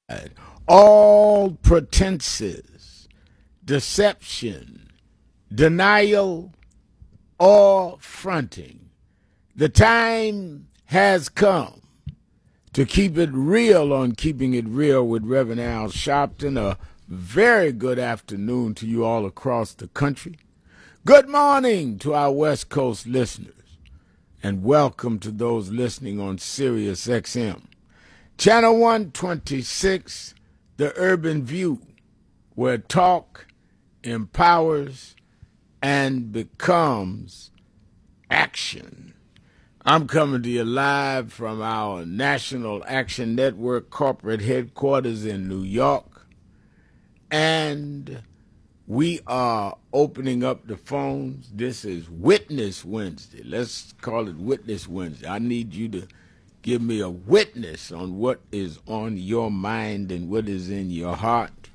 all pretenses, deception, denial, or fronting. The time has come to keep it real on Keeping It Real with Reverend Al Sharpton. A very good afternoon to you all across the country. Good morning to our West Coast listeners, and welcome to those listening on Sirius XM. Channel 126, The Urban View, where talk empowers and becomes action. I'm coming to you live from our National Action Network corporate headquarters in New York, and we are opening up the phones. This is Witness Wednesday. Let's call it Witness Wednesday. I need you to give me a witness on what is on your mind and what is in your heart,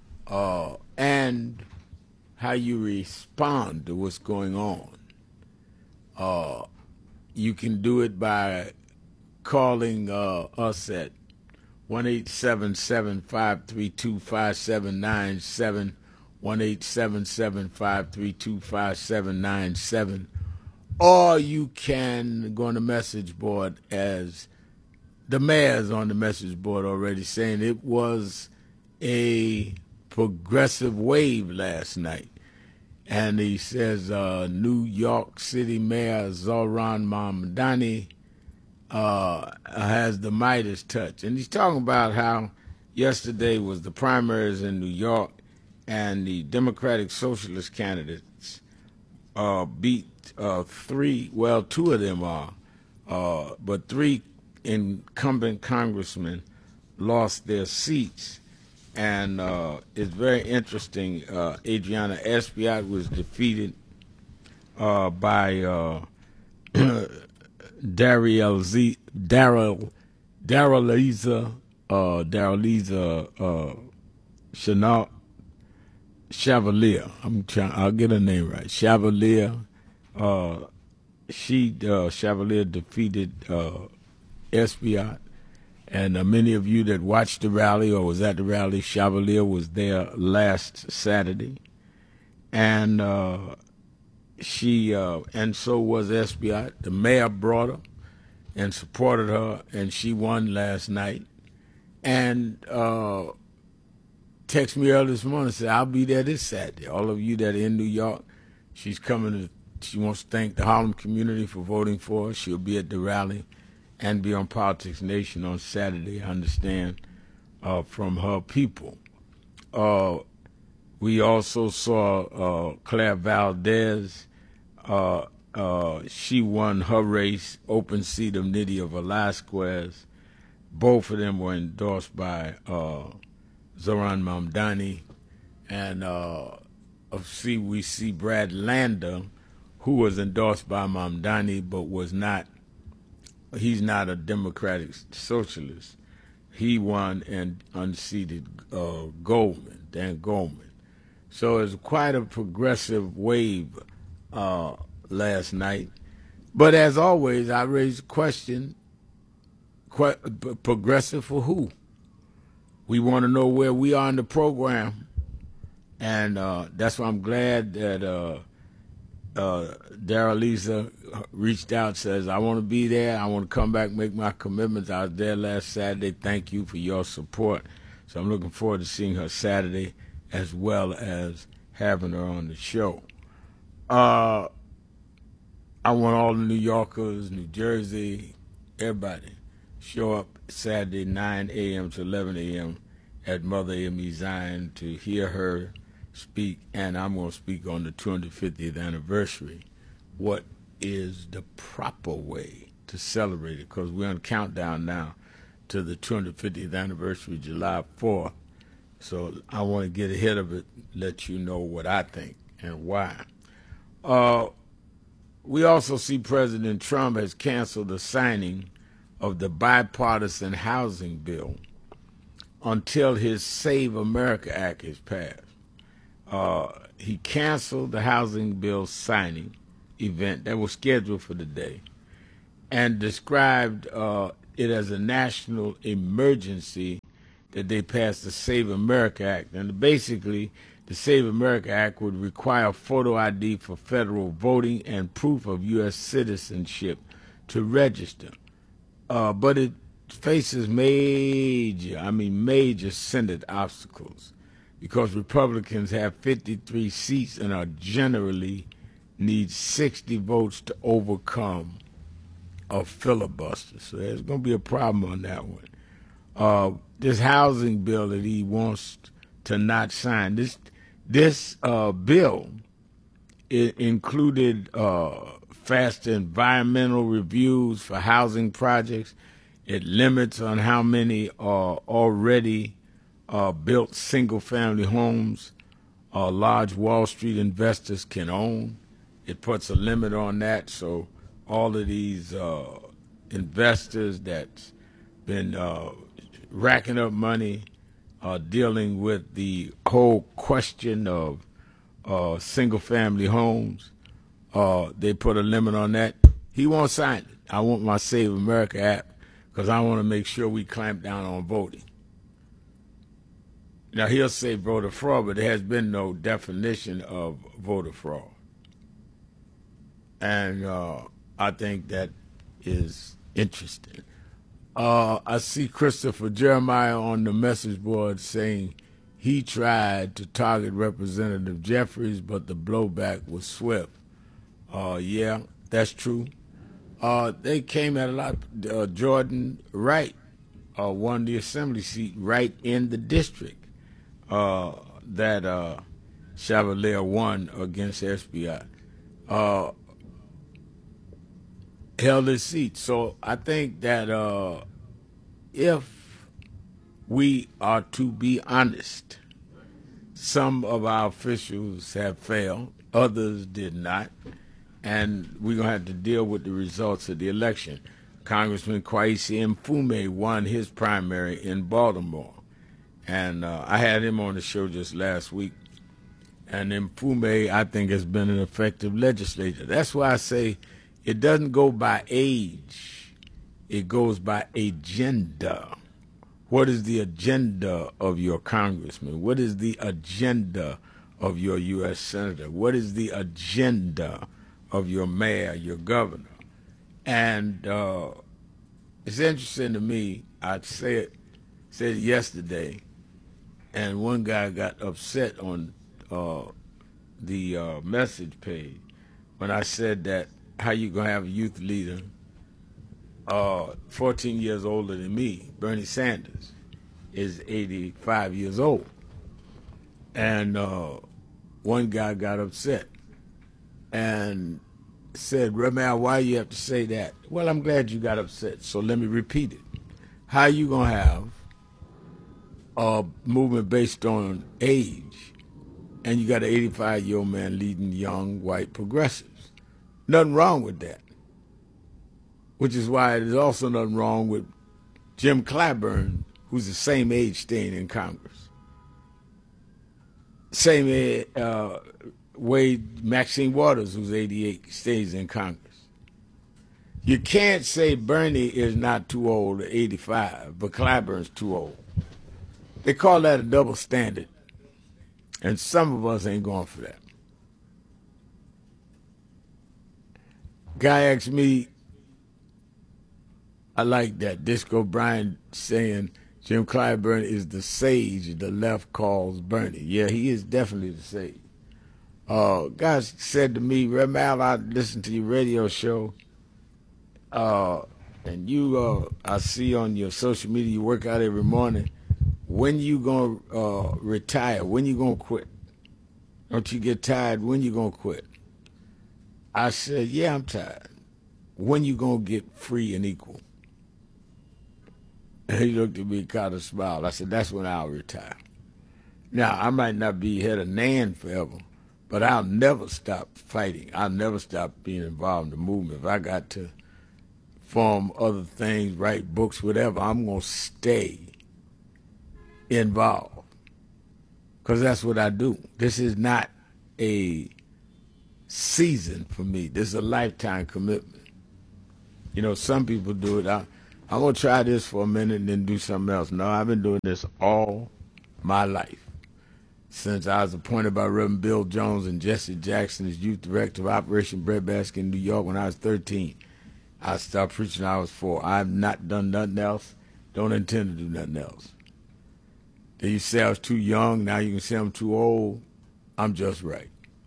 and how you respond to what's going on. You can do it by calling us at 1-877-532-5797, 1-877-532-5797, or you can go on the message board, as the mayor's on the message board already saying it was a progressive wave last night. And he says New York City Mayor Zohran Mamdani has the Midas touch. And he's talking about how yesterday was the primaries in New York, and the Democratic Socialist candidates beat two of them are, but three incumbent congressmen lost their seats. And it's very interesting. Adriana Espaillat was defeated by Darrell-Lisa Chevalier. I'll get her name right. Chevalier. Chevalier defeated Espaillat. And many of you that watched the rally or was at the rally, Chevalier was there last Saturday, and and so was Espaillat. The mayor brought her and supported her, and she won last night. And texted me early this morning and said, "I'll be there this Saturday." All of you that are in New York, she's coming. She wants to thank the Harlem community for voting for her. She'll be at the rally and be on Politics Nation on Saturday, I understand, from her people. We also saw Claire Valdez. She won her race, open seat of Nydia Velázquez. Both of them were endorsed by Zohran Mamdani. And we see Brad Lander, who was endorsed by Mamdani but was not. He's not a Democratic Socialist. He won and unseated Dan Goldman. So it's quite a progressive wave last night. But as always, I raise the question, progressive for who? We want to know where we are in the program. And that's why I'm glad that Darrell-Lisa reached out, says, "I want to be there. I want to come back, make my commitments. I was there last Saturday. Thank you for your support." So I'm looking forward to seeing her Saturday, as well as having her on the show. I want all the New Yorkers, New Jersey, everybody, show up Saturday, 9 a.m. to 11 a.m. at Mother Amy Zion to hear her speak, and I'm going to speak on the 250th anniversary. What is the proper way to celebrate it? Because we're on countdown now to the 250th anniversary, July 4th. So I want to get ahead of it, let you know what I think and why. We also see President Trump has canceled the signing of the bipartisan housing bill until his Save America Act is passed. He canceled the housing bill signing event that was scheduled for the day and described it as a national emergency that they passed the Save America Act. And basically, the Save America Act would require photo ID for federal voting and proof of U.S. citizenship to register. But it faces major Senate obstacles because Republicans have 53 seats and are generally need 60 votes to overcome a filibuster. So there's going to be a problem on that one. This housing bill that he wants to not sign, this bill it included faster environmental reviews for housing projects. It limits on how many already built single-family homes large Wall Street investors can own. It puts a limit on that, so all of these investors that's been racking up money, dealing with the whole question of single-family homes, they put a limit on that. He won't sign it. I want my Save America app because I want to make sure we clamp down on voting. Now, he'll say voter fraud, but there has been no definition of voter fraud. And I think that is interesting. I see Christopher Jeremiah on the message board saying he tried to target Representative Jeffries, but the blowback was swift. Yeah, that's true. They came at a lot. Jordan Wright won the assembly seat right in the district that Chevalier won against SBI. Held his seat. So I think that if we are to be honest, some of our officials have failed, others did not, and we're going to have to deal with the results of the election. Congressman Kweisi Mfume won his primary in Baltimore, and I had him on the show just last week, and Mfume, I think, has been an effective legislator. That's why I say it doesn't go by age, it goes by agenda. What is the agenda of your congressman? What is the agenda of your U.S. senator? What is the agenda of your mayor, your governor? And it's interesting to me, I said it yesterday, and one guy got upset on the message page when I said that how you going to have a youth leader 14 years older than me. Bernie Sanders is 85 years old. And one guy got upset and said, Ramel, why you have to say that? Well, I'm glad you got upset, so let me repeat it. How you going to have a movement based on age and you got an 85-year-old man leading young white progressives? Nothing wrong with that. Which is why there's also nothing wrong with Jim Clyburn, who's the same age staying in Congress. Same way Maxine Waters, who's 88, stays in Congress. You can't say Bernie is not too old at 85, but Clyburn's too old. They call that a double standard, and some of us ain't going for that. Guy asked me, I like that. Disco Brian saying Jim Clyburn is the sage the left calls Bernie. Yeah, he is definitely the sage. Guys said to me, Ramel, I listen to your radio show, and you, I see on your social media you work out every morning. When you gonna retire? When you gonna quit? Don't you get tired? When you gonna quit? I said, yeah, I'm tired. When you gonna get free and equal? And he looked at me, kind of smiled. I said, that's when I'll retire. Now, I might not be head of NAN forever, but I'll never stop fighting. I'll never stop being involved in the movement. If I got to form other things, write books, whatever, I'm going to stay involved because that's what I do. This is not a season for me. This is a lifetime commitment. You know, some people do it. I'm going to try this for a minute and then do something else. No, I've been doing this all my life. Since I was appointed by Reverend Bill Jones and Jesse Jackson as youth director of Operation Breadbasket in New York when I was 13. I started preaching when I was 4. I've not done nothing else. Don't intend to do nothing else. Then you say I was too young. Now you can say I'm too old. I'm just right.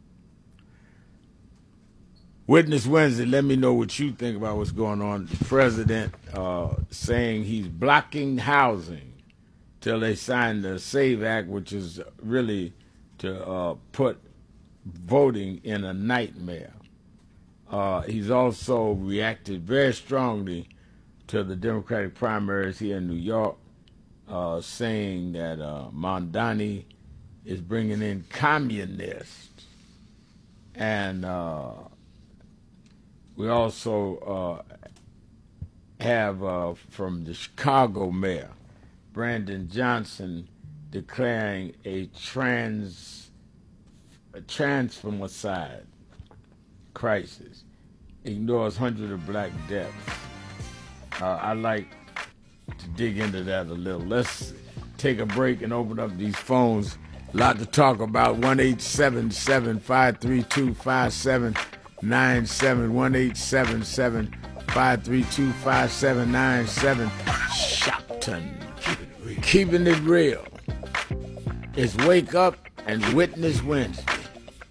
Witness Wednesday, let me know what you think about what's going on. The president saying he's blocking housing till they sign the SAVE Act, which is really to put voting in a nightmare. He's also reacted very strongly to the Democratic primaries here in New York, saying that Mondani is bringing in communists. And we also have from the Chicago mayor, Brandon Johnson, declaring a transfemicide crisis, ignores hundreds of black deaths. I'd like to dig into that a little. Let's take a break and open up these phones. A lot to talk about. 1-877-532-5797. 1-877-532-5797. Shopton. Keeping it real. It's Wake Up and Witness Wednesday.